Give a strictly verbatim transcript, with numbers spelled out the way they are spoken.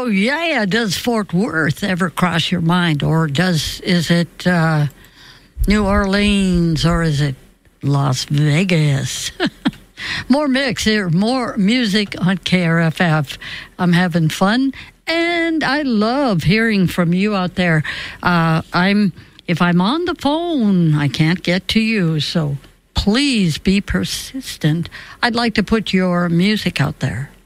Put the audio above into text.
yeah, does Fort Worth ever cross your mind? Or does is it uh, New Orleans, or is it Las Vegas? More mix here, more music on K R F F. I'm having fun, and I love hearing from you out there. Uh, I'm if I'm on the phone, I can't get to you, so please be persistent. I'd like to put your music out there.